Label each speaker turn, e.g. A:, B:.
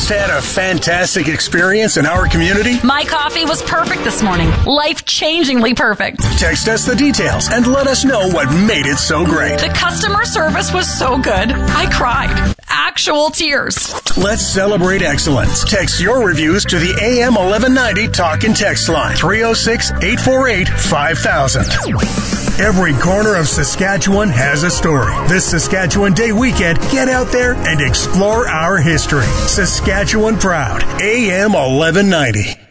A: Just had a fantastic experience in our community?
B: My coffee was perfect this morning. Life-changingly perfect.
A: Text us the details and let us know what made it so great.
B: The customer service was so good. I cried. Actual tears.
A: Let's celebrate excellence. Text your reviews to the AM 1190 Talk and Text line, 306-848-5000. Every corner of Saskatchewan has a story. This Saskatchewan Day weekend, get out there and explore our history. Saskatchewan proud. AM 1190.